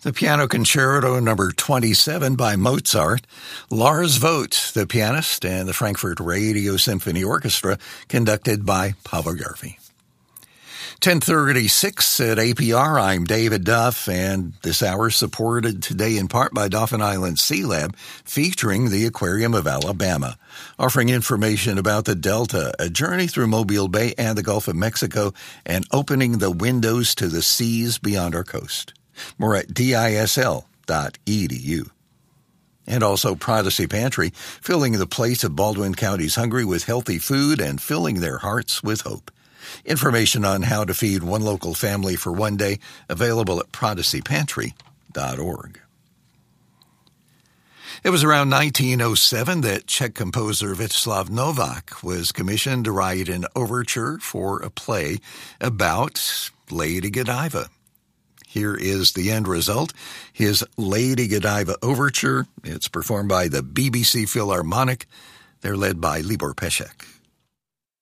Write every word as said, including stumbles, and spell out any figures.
The Piano Concerto number twenty-seven by Mozart. Lars Vogt, the pianist, and the Frankfurt Radio Symphony Orchestra, conducted by Paavo Järvi. ten thirty-six at A P R, I'm David Duff, and this hour supported today in part by Dauphin Island Sea Lab, featuring the Aquarium of Alabama, offering information about the Delta, a journey through Mobile Bay and the Gulf of Mexico, and opening the windows to the seas beyond our coast. More at D I S L dot E D U. And also Prodigy Pantry, filling the plates of Baldwin County's hungry with healthy food and filling their hearts with hope. Information on how to feed one local family for one day available at prodigy pantry dot org. It was around nineteen oh seven that Czech composer Vítězslav Novák was commissioned to write an overture for a play about Lady Godiva. Here is the end result, his Lady Godiva Overture. It's performed by the B B C Philharmonic. They're led by Libor Pesek.